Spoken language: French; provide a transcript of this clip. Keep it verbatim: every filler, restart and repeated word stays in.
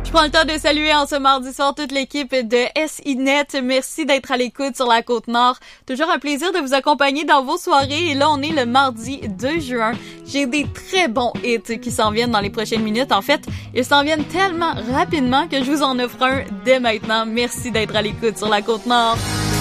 Je prends le temps de saluer en ce mardi soir toute l'équipe de S I N E T. Merci d'être à l'écoute sur la Côte-Nord. Toujours un plaisir de vous accompagner dans vos soirées. Et là, on est le mardi deux juin. J'ai des très bons hits qui s'en viennent dans les prochaines minutes. En fait, ils s'en viennent tellement rapidement que je vous en offre un dès maintenant. Merci d'être à l'écoute sur la Côte-Nord.